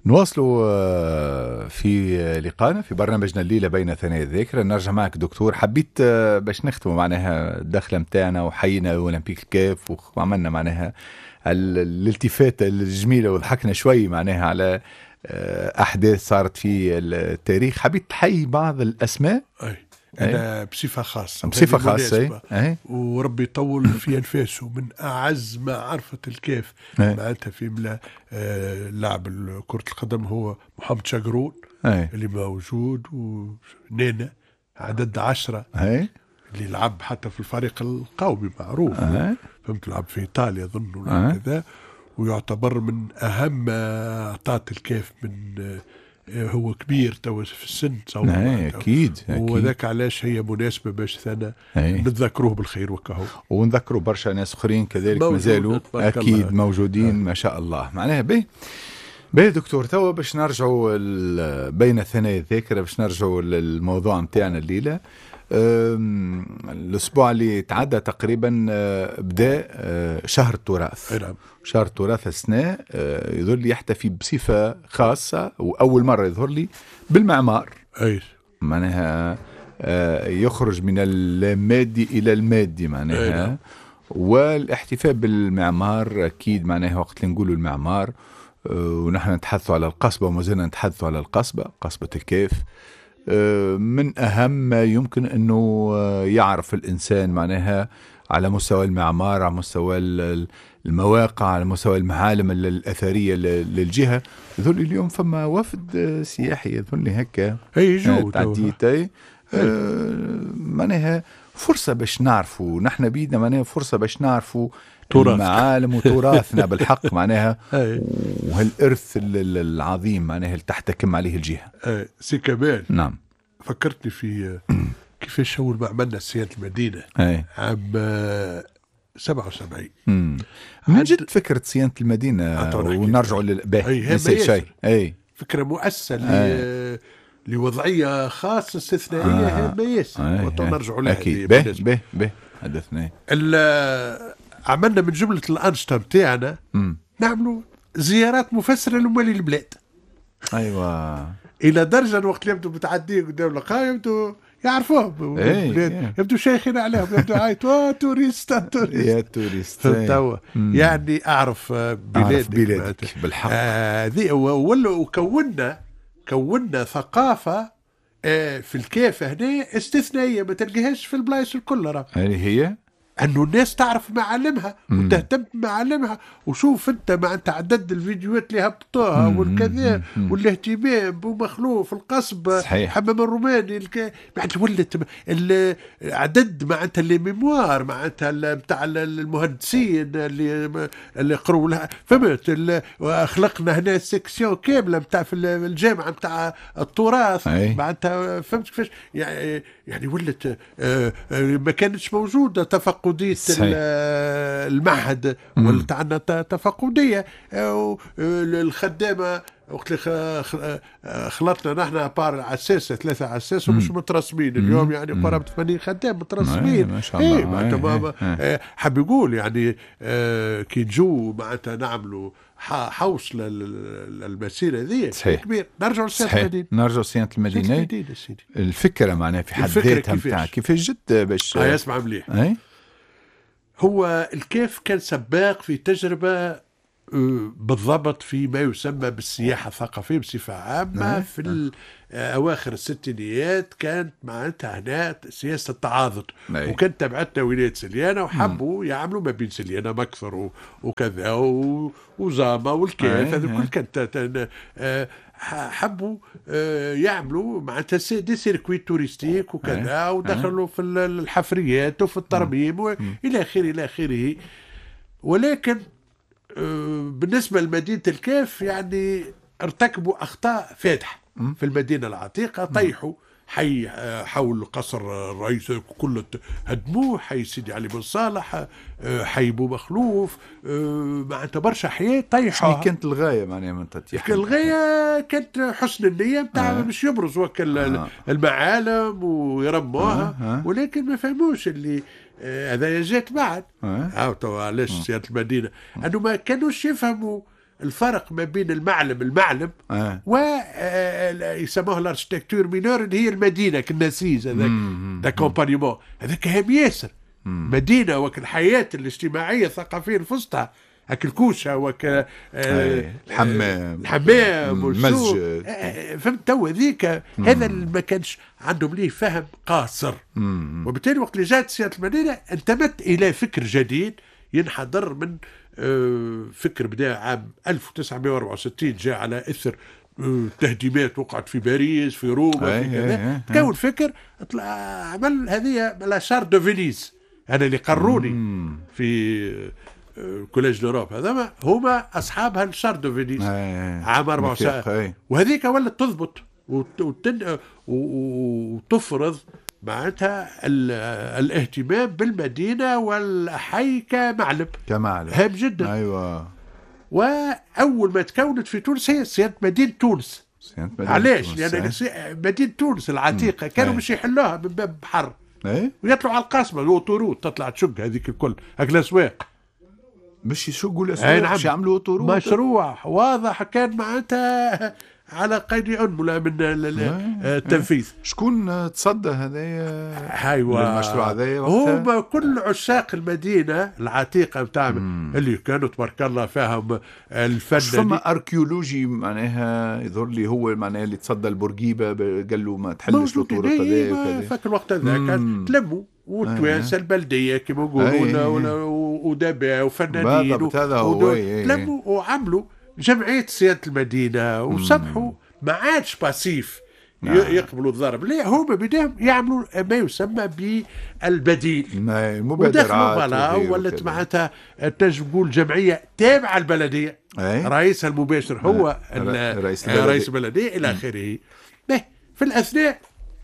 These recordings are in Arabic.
نواصلوا في لقائنا في برنامجنا الليلة بين ثنايا الذاكرة. نرجع معك دكتور، حبيت باش نختم معناها الدخلة متاعنا وحينا أولمبيك الكاف وعملنا معناها الالتفاتة الجميلة وضحكنا شوي معناها على أحداث صارت في التاريخ. حبيت تحيي بعض الأسماء أنا بصفة خاصة أي. وربي يطول في أنفاسه، من أعز ما عرفت الكاف معناتها في لاعب كرة القدم هو محمد شاقرون اللي موجود، ونينا عدد 10 اللي لعب حتى في الفريق القومي معروف فهمت، لعب في إيطاليا أظن كذا، ويعتبر من أهم ما أعطت الكاف من هو كبير تو في السن تصور. أكيد وذاك علاش هي مناسبة باش ثنا نتذكروه بالخير وكهو، ونذكروا برشا ناس اخرين كذلك مازالوا اكيد موجودين ما شاء الله. معناها باهي دكتور، توا باش نرجعوا بين ثنايا الذاكرة، باش نرجعوا للموضوع متاعنا الليلة. الأسبوع اللي تعدى تقريبا بدأ شهر التراث. شهر التراث السنة يظهر لي يحتفي بصفة خاصة، وأول مرة يظهر لي بالمعمار. معناها يخرج من المادي إلى المادي معناها، والاحتفاء بالمعمار أكيد معناها وقت اللي نقولوا المعمار ونحن نتحدثوا على القصبة وما زلنا نتحدثوا على قصبة الكاف. من أهم ما يمكن أنه يعرف الإنسان معناها على مستوى المعمار، على مستوى المواقع، على مستوى المعالم الأثرية للجهة. يظل اليوم فما وفد سياحي يظل هكا تعديتي معناها فرصة باش نعرفوا نحن بيدنا، معناها فرصة باش نعرفوا المعالم وتراثنا بالحق معناها وهالإرث العظيم معناها اللي تحتكم عليه الجهة. سي كمال، نعم، فكرتني في كيفاش أول ما عملنا صيانة المدينة عام 77. من جد فكرة صيانة المدينة ونرجعوا شيء فكرة مؤسسة لوضعية خاصة استثنائية هي ميس ونرجعوا لها أكيد. به حدثنا عملنا من جملة الأنشطة متاعنا نعملوا زيارات مفسرة لموالي البلاد. أيوة، إلى درجة وقت يبدو متعدين قدام لقاء يبدو يعرفوهم يبدو شيخين عليهم، يبدو عايتوا توريست يا توريست يعني أعرف بلادك بالحق. وكونا ثقافة في الكاف هنا استثنائية ما تلقاهاش في البلايص الكل. هي أنه الناس تعرف معالمها وتهتم بمعالمها. وشوف أنت مع عدد الفيديوهات اللي هبطوها والكذا والاهتمام بمخلوف القصبة حمام الروماني بعد ولت العدد مع أنت اللي ميموار مع أنت بتاع المهندسين اللي قروا لها فهمت. وأخلقنا هنا سيكسيون كاملة بتاع في الجامعة بتاع التراث مع أنت فهمت كيفاش يعني ولت ما كانتش موجودة تفقدية المعهد ولا تعنا تفقدية. الخدامة وقت اللي خلطنا نحن بار عساسة 3 عساس ومش مترسمين اليوم يعني قرابة 80 خدام مترسمين. ما شاء الله. حاب يقول يعني كي نجو معناتها نعملوا حوص للمسيرة ذي كبير. نرجع لصيانة المدينة. الفكرة معناها في حد ذاتها متاع كيفاش جد باش يسمع مليح. هو الكاف كان سباق في تجربة بالضبط في ما يسمى بالسياحة الثقافية بصفة عامة. في أواخر الستينيات كانت معناتها هنا سياسة التعاضد وكانت تبعتنا ولاية سليانة وحبوا يعملوا ما بين سليانة مكثر وكذا وزامة والكاف هذا الكل كانت حبوا يعملوا معناتها دي سيركوي توريستيك وكذا ودخلوا في الحفريات وفي الترميم إلى آخره. ولكن بالنسبة لمدينة الكاف يعني ارتكبوا أخطاء فادحة في المدينة العتيقة. طيحوا حي حول قصر الرئيس كله هدموه، حي سيدي علي بن صالح، حي بو مخلوف، معناتها برشا حياة طيحوا. كانت الغاية معناها من تطيح؟ الغاية كانت حسن النية بتاع مش يبرز وكل المعالم ويرموها ولكن ما فهموش اللي هذا جات بعد. علاش سيادة المدينة أنه ما كانوش يفهموا الفرق ما بين المعلم و يسموه الاركتيكتور مينور اللي هي المدينه كالنسيج هذاك داكومبانيمون هذاك هام ياسر مدينه وك الحياه الاجتماعيه الثقافيه الفسطى هاك الكوشه وك الحمام والمسجد فهمت تو هذيك هذا اللي ما كانش عندهم ليه فهم قاصر وبالتالي وقت اللي جات سياده المدينه انتمت الى فكر جديد ينحدر من فكر بدا عام 1964 جاء على اثر تهديمات وقعت في باريس في روما في كذا تكون فكر عمل هذه لا شار دو فينيس انا اللي قروني في كوليج دوروب هذا هما اصحاب هالشار دو فينيس عام 74 وهذيك ولت تضبط وتفرض معناتها الاهتمام بالمدينة والحي كمعلم هام جدا. أيوة. وأول ما تكونت في تونس هي سيادة مدينة تونس. علاش؟ لأن مدينة تونس العتيقة كانوا مش يحلوها من باب بحر ويطلعوا على القاسمة الأوتوروت تطلع تشق هذيك الكل هاك الأسواق باش يشقوا الأسواق باش يعملوا أوتوروت مشروع واضح كان معناتها على قيد أنملة من التنفيذ. شكون تصدى هذايا المشروع هذايا؟ هما كل عشاق المدينة العتيقة بتاعهم اللي كانوا تبارك الله فيهم الفن. فما أركيولوجي معناها يظهر لي هو معناها اللي تصدى البورقيبة قال له ما تحلش الطرق هذايا فاكر الوقت هذاك تلموا والتوانسة البلدية كما يقولون ودابة وفنانين تلموا وعملوا جمعية سيادة المدينة وصبحوا ما عادش باسيف يقبلوا الضرب. ليه هما بداهم يعملوا ما يسمى بالبديل ودخلوا ولت معناتها تنجم تقول جمعية تابعة البلدية رئيسها المباشر هو رئيس البلدية إلى آخره. في الأثناء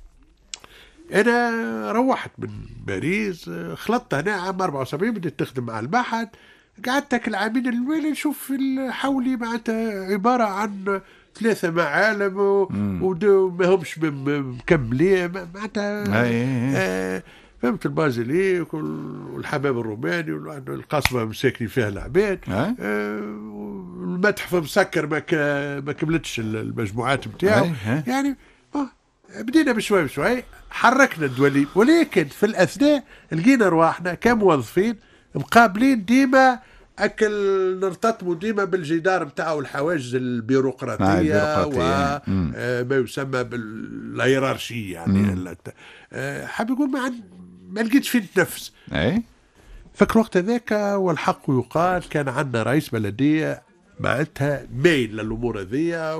أنا روحت من باريس خلطت هنا عام 74 بديت تخدم مع البحث قعدتك العامين الأولين نشوف حولي معناتها عبارة عن 3 معالم وما همش مكملين معناتها فهمت البازيليك والحمام الروماني والقصبة مساكنين فيها العباد المتحف مسكر ما كملتش المجموعات نتاعو يعني بدينا بشوي حركنا الدولي ولكن في الأثناء لقينا رواحنا كموظفين مقابلين ديما نرتطموا ديما بالجدار نتاعو الحواجز البيروقراطيه وما يسمى بالهيرارشيه يعني حاب يقول ما لقيتش فين نتنفس. فكر وقت هذاك والحق يقال كان عندنا رئيس بلديه معناتها مايل للامور هذيا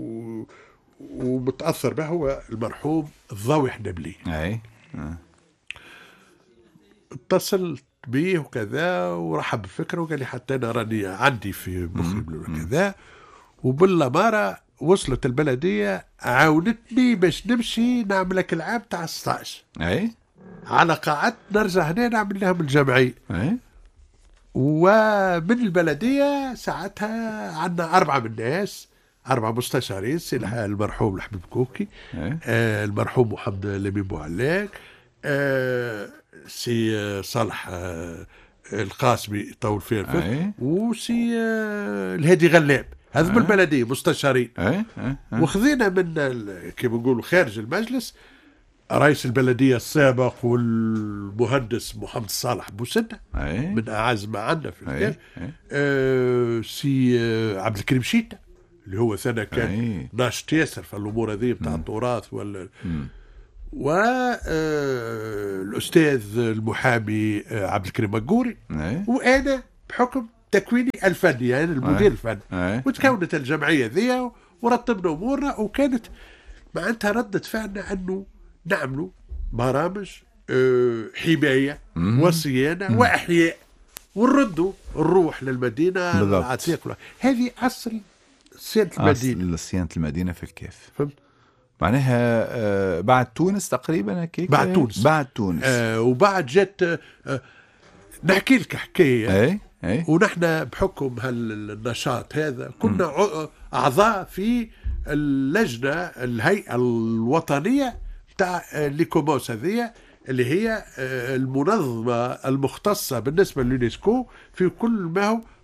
ومتاثر به هو المرحوم الضوي حنبلي. اتصلت بيه وكذا ورحب بفكره وقال لي حتى انا راني عندي في مخي كذا وبالاماره وصلت البلديه عاونتني باش نمشي نعمل لك العام تاع 16 على قاعدة نرجع هنا نعمل لهم الجمعيه ومن البلديه ساعتها عندنا 4 من الناس 4 مستشارين سي المرحوم الحبيب كوكي المرحوم محمد لمين بوعلاك سي صالح القاسمي طول فيه الفقه وسي الهادي غلاب هذا من البلديه مستشارين وخذينا من كما نقولوا خارج المجلس رئيس البلديه السابق والمهندس محمد صالح بوسنة من اعز ما عندنا في الكاف سي عبد الكريم شيتا اللي هو ثنا كان ناشط ياسر في الامور هذه بتاع التراث والأستاذ المحامي عبد الكريم مقوري وأنا بحكم تكويني الفني يعني المدير الفني وتكونت الجمعية ذي ورتبنا أمورنا وكانت معناتها ردة فعلنا أنه نعملوا برامج حماية وصيانة وإحياء ونردوا الروح للمدينة العتيقة. هذه أصل صيانة المدينة صيانة المدينة في الكيف فهمت معناها بعد تونس تقريبا هكيك بعد تونس وبعد جت نحكي لك حكايه ونحن بحكم هالنشاط هذا كنا اعضاء في اللجنه الهيئه الوطنيه تاع ليكوموس هذه اللي هي المنظمه المختصه بالنسبه لليونسكو في كل ما هو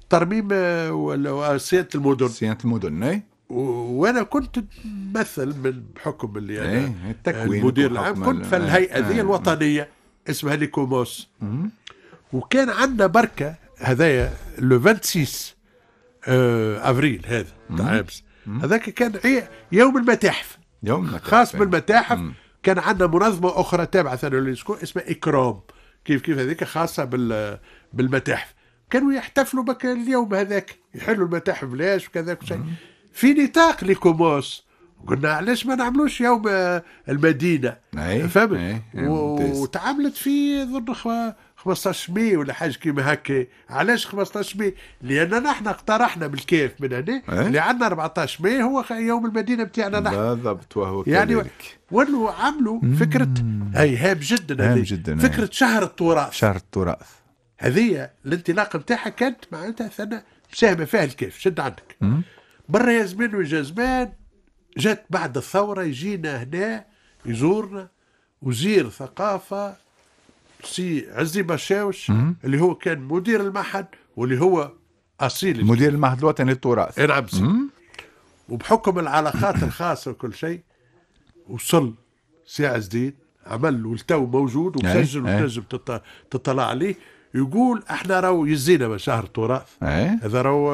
ترميم ولا صيانة المدن. صيانة المدن. اي وانا كنت ممثل بحكم اللي انا التكوين المدير العام، كنت في الهيئة ذي الوطنية اسمها ليكوموس. وكان عندنا بركة هذايا لو 26 افريل هذا تاع امس، هذاك كان يوم المتاحف، خاص بالمتاحف. كان عندنا منظمة أخرى تابعة ثانية لليونسكو اسمها إكرام، كيف هذيك خاصة بالمتاحف. كانوا يحتفلوا بك اليوم هذاك، يحلوا المتاحف بلاش وكذا شيء في نطاق ليكوموس. قلنا علاش ما نعملوش يوم المدينة، فهمت؟ وتعاملت في ظن 15 ماي ولا حاجة كيما هكا. علاش 15 ماي؟ لأننا نحن اقترحنا بالكيف من هنا اللي عندنا 14 ماي هو يوم المدينة بتاعنا نحن. بالضبط. وهو يعني كذلك. ولوا عملوا فكرة هاي هام جدا، هام جدا. فكرة شهر التراث. شهر التراث هذه الانطلاقة نتاعها كانت معناتها سنة مساهمة فيها الكيف. شد عندك برا يا زمان ويا زمان، جات بعد الثورة يجينا هنا يزورنا وزير الثقافة سي عزي بشاوش اللي هو كان مدير المعهد واللي هو أصيل مدير المعهد الوطني للتراث. نعم. وبحكم العلاقات الخاصة وكل شيء وصل سي عز الدين عمل والتو موجود ومسجل وتنجم تطلع عليه. يقول احنا راهو يزينا شهر التراث هذا راهو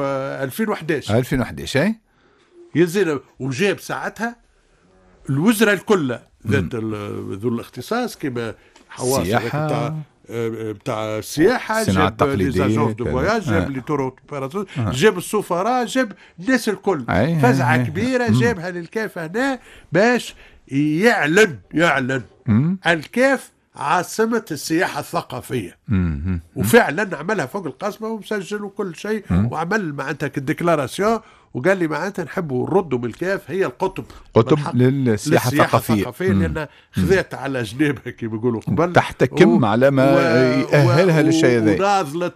2011 يزينا. وجاب ساعتها الوزراء الكل ذات ذو الاختصاص كما حواس بتاع السياحة، جاب ليزاجونس دو فواياج، جاب لي تورو، جاب السفراء، جاب الناس الكل. فزعة كبيرة جابها للكاف هنا باش يعلن الكاف عاصمة السياحة الثقافية. وفعلا عملها فوق القصبة ومسجل وكل شيء، وعمل معناتها الديكلاراسيون وقال لي معناتها نحبوا نردوا بالكاف هي القطب للسياحة الثقافية، لأن خذيت على جنابها كما يقولوا قبل تحتكم على ما يأهلها للشيء ذا، وناضلت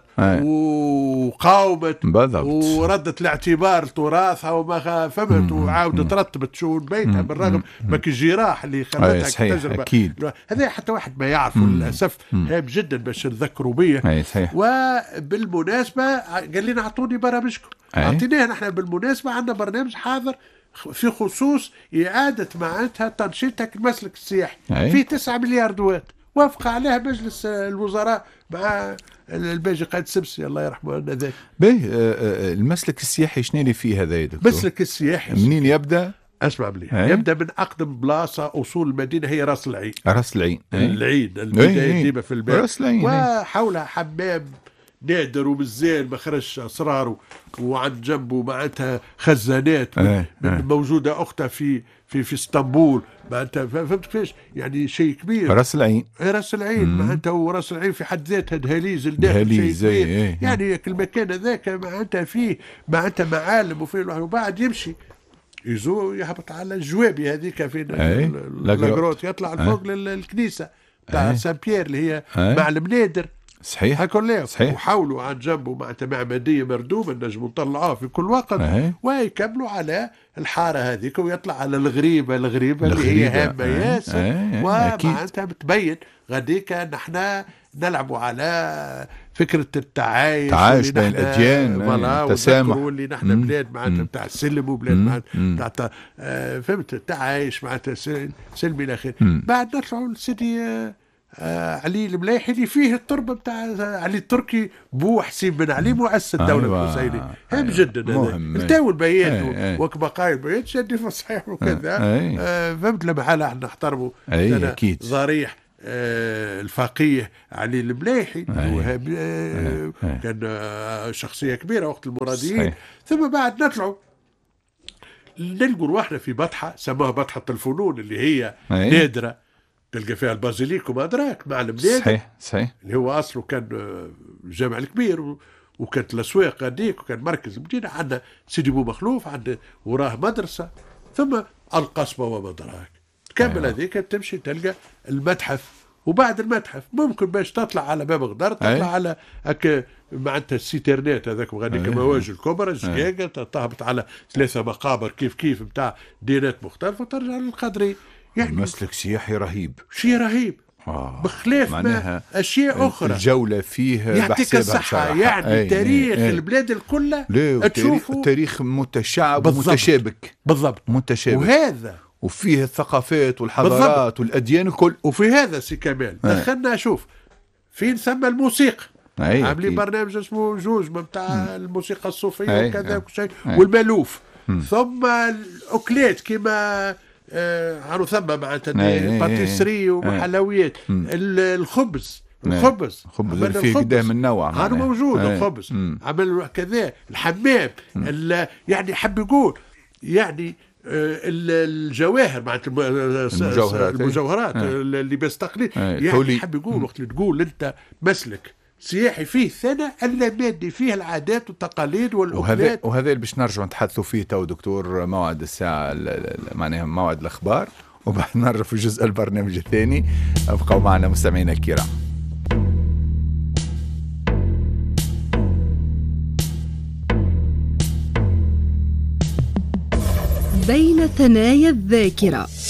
وقاومت وردت الاعتبار تراثها وما فهمت، وعاودت رتبت شؤون بيتها بالرغم ما الجراح اللي خلتها تجربة. هذا حتى واحد ما يعرفه للأسف، هام جدا باش نذكروا به. وبالمناسبة قال لنا أعطوني برامجكم، أعطيناه نحن. بالمناسبة عندنا برنامج حاضر في خصوص إعادة معناتها تنشيطك المسلك السياحي في 9 مليار دوات وافق عليها مجلس الوزراء مع الباجي قائد سبسي الله يرحمه. ذاك المسلك السياحي شنو اللي فيه هذا يا دكتور؟ المسلك السياحي منين يبدأ؟ اسمع مليح. يبدأ من أقدم بلاصة أصول المدينة هي راس العين. العين البداية ديما في الباب، وحولها حمام نادر ومزال ما خرجش اسراره، وعن جنبه معناتها خزانات موجوده اختها في اسطنبول معناتها. فهمت كيفاش؟ يعني شيء كبير. راس العين معناتها، وراس العين في حد ذاتها دهاليز الداخل شيء كبير. يعني المكان هذاك معناتها فيه معناتها معالم وفيه وبعد يمشي يهبط على الجوابي هذيك فين لاغروت، يطلع فوق للكنيسه تاع سان بيير اللي هي معلم نادر. صحيح. وحاولوا عن جنبه معناتها معمدية مردومة نجموا نطلعوها في كل وقت، ويكملوا على الحارة هذيك ويطلع على الغريبة اللي هي هامة ياسر. ومعناتها بتبين غاديك نحن نلعبوا على فكرة التعايش بين الأديان، التسامح، واللي نحن بلاد معناتها بتاع السلم وبلاد معناتها فهمت التعايش معناتها سلمي إلى آخره. بعد نطلعوا لسيدي علي الملايحي اللي فيه التربة بتاع علي التركي بو حسين بن علي مؤسس الدولة الحسينية. هام جدا التاو البيات وكبقايا البيات شادي في الصحيح وكذا. فهمت لما حالة احنا نحترموا ضريح الفقيه علي الملايحي كان شخصية كبيرة وقت المراديين. ثم بعد نطلعوا نلقوا رواحنا في بطحة سموها بطحة الفنون اللي هي نادرة، تلقى فيها البازيليك وما أدراك معلم نادر. صحيح. اللي هو أصله كان الجامع الكبير وكانت الأسواق هذيك وكان مركز المدينة. عندنا سيدي بو مخلوف، عندنا وراه مدرسة، ثم القصبة وما أدراك. تكمل هذيك تمشي تلقى المتحف، وبعد المتحف ممكن باش تطلع على باب غدار، تطلع على معناتها السيترنات هذاك وغاديك مواجه الكبرى الزقاقة، تهبط على 3 مقابر كيف بتاع دينات مختلفة وترجع للقدري. يعني مسلك سياحي رهيب، شيء رهيب. بخلاف ما اشياء اخرى. الجوله فيه يعطيك الصحه يعني تاريخ البلاد الكل تشوفوا التاريخ متشعب ومتشابك بالضبط متشابك، وهذا وفيه الثقافات والحضارات بالضبط. والاديان الكل. وفي هذا سي كمال دخلنا شوف فين ثم الموسيقى، عاملين برنامج اسمه جوج بتاع الموسيقى الصوفيه وكذا وشيء والمالوف، ثم الاكلات كما عارو ثم معناتها باتيسري وحلويات، الخبز اللي فيه قدام من نوع عارو موجود الخبز، عملوا كذا الحمام يعني حب يقول يعني الجواهر معناتها المجوهرات اللباس تقليدي، يعني حب يقول وقت اللي تقول انت مسلك سياحي فيه ثنا الا مادي فيه العادات والتقاليد والاكلات، وهذا اللي باش نرجعوا نتحدثوا فيه تو دكتور. موعد الساعه معناها موعد الاخبار، وبعد نعرف في جزء البرنامج الثاني. ابقوا معنا مستمعينا الكرام. بين ثنايا الذاكرة.